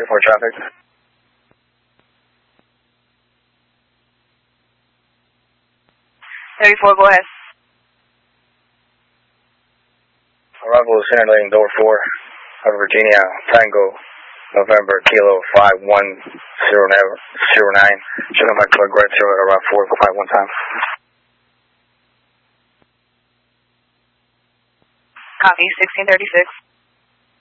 3-4 traffic. 34, go ahead. Arrival center lane, door 4, out of Virginia, Tango, November, Kilo 5109. Should come back to our Red Zero at around 4, go 5 one time. Copy, 1636.